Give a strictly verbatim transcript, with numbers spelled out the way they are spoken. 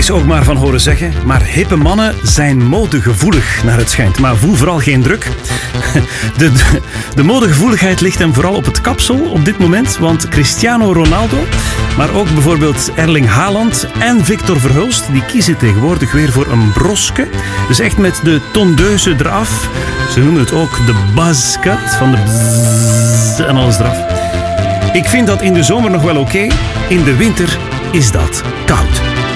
is ook maar van horen zeggen, maar hippe mannen zijn modegevoelig naar het schijnt. Maar voel vooral geen druk. De, de, de modegevoeligheid ligt hem vooral op het kapsel op dit moment, want Cristiano Ronaldo, maar ook bijvoorbeeld Erling Haaland en Victor Verhulst, die kiezen tegenwoordig weer voor een broske. Dus echt met de tondeuze eraf. Ze noemen het ook de buzzcut, van de bzzz en alles eraf. Ik vind dat in de zomer nog wel oké. In de winter is dat koud.